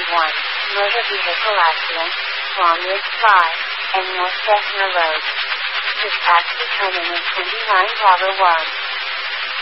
Motor vehicle accident, Longridge Drive, and North Chestnut Road. This accident 29 robber 1.